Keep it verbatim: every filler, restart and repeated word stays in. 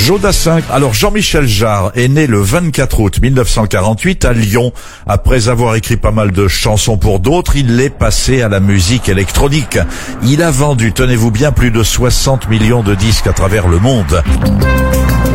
Joe Dassin. Alors Jean-Michel Jarre est né le vingt-quatre août mille neuf cent quarante-huit à Lyon. Après avoir écrit pas mal de chansons pour d'autres, il est passé à la musique électronique. Il a vendu, tenez-vous bien, plus de soixante millions de disques à travers le monde.